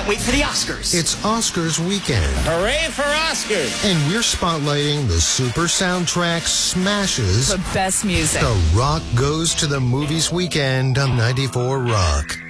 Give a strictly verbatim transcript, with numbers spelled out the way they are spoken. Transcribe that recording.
can't wait for the Oscars. It's Oscars weekend. Hooray for Oscars! And we're spotlighting the super soundtrack smashes. The best music. The Rock Goes to the Movies weekend on ninety-four Rock.